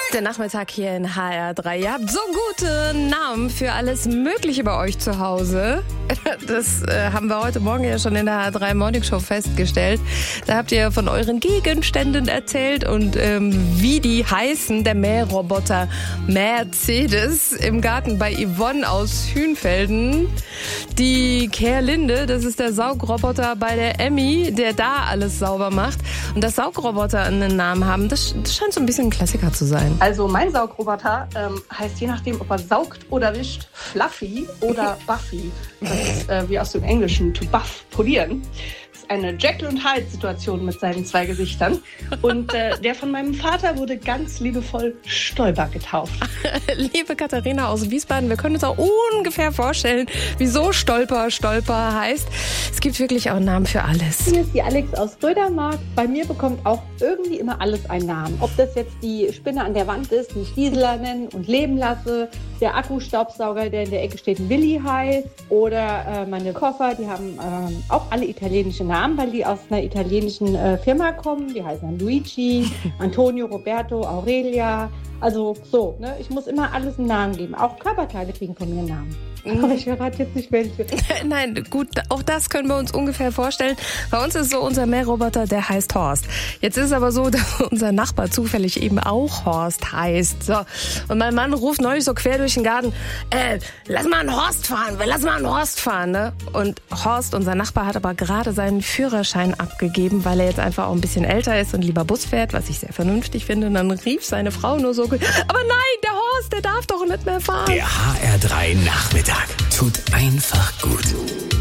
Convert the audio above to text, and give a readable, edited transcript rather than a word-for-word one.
Der Nachmittag hier in HR3. Ihr habt so gute Namen für alles Mögliche bei euch zu Hause. Das haben wir heute Morgen ja schon in der HR3 Morning Show festgestellt. Da habt ihr von euren Gegenständen erzählt und wie die heißen. Der Mähroboter Mercedes im Garten bei Yvonne aus Hünfelden. Die Kerlinde, das ist der Saugroboter bei der Emmy, der da alles sauber macht. Und dass Saugroboter einen Namen haben, das scheint so ein bisschen ein Klassiker zu sein. Also mein Saugroboter heißt je nachdem, ob er saugt oder wischt, Fluffy oder Buffy. Das ist wie aus dem Englischen, to buff, polieren. Das ist eine Jekyll und Hyde-Situation mit seinen zwei Gesichtern. Und der von meinem Vater wurde ganz liebevoll Stolper getauft. Liebe Katharina aus Wiesbaden, wir können uns auch ungefähr vorstellen, wieso Stolper heißt. Es gibt wirklich auch einen Namen für alles. Hier ist die Alex aus Rödermark. Bei mir bekommt auch irgendwie immer alles einen Namen. Ob das jetzt die Spinne an der Wand ist, die ich Gisela nenne und leben lasse, der Akkustaubsauger, der in der Ecke steht, Willi heißt, oder meine Koffer, die haben auch alle italienische Namen, weil die aus einer italienischen Firma kommen. Die heißen dann Luigi, Antonio, Roberto, Aurelia. Also so, ne? Ich muss immer alles einen Namen geben. Auch Körperteile kriegen von mir einen Namen. Aber ich verrate jetzt nicht welche. Nein, gut, auch das können wir uns ungefähr vorstellen. Bei uns ist so unser Mähroboter, der heißt Horst. Jetzt ist es aber so, dass unser Nachbar zufällig eben auch Horst heißt. So. Und mein Mann ruft neulich so quer durch den Garten, lass mal einen Horst fahren, ne? Und Horst, unser Nachbar, hat aber gerade seinen Führerschein abgegeben, weil er jetzt einfach auch ein bisschen älter ist und lieber Bus fährt, was ich sehr vernünftig finde. Und dann rief seine Frau nur so, aber nein, der Horst, der darf doch nicht mehr fahren. Der HR3 Nachmittag tut einfach gut.